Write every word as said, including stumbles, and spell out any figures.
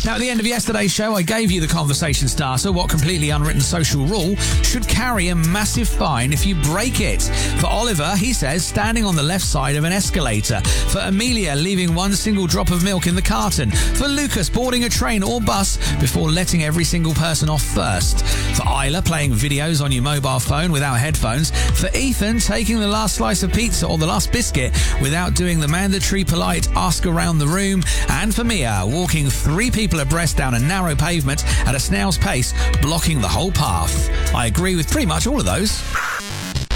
Now, at the end of yesterday's show, I gave you the conversation starter. What completely unwritten social rule should carry a massive fine if you break it? For Oliver, he says standing on the left side of an escalator. For Amelia, leaving one single drop of milk in the carton. For Lucas, boarding a train or bus before letting every single person off first. For Isla, playing videos on your mobile phone without headphones. For Ethan, taking the last slice of pizza or the last biscuit without doing the mandatory polite ask around the room. And for Mia, walking three people abreast down a narrow pavement at a snail's pace, blocking the whole path. I agree with pretty much all of those.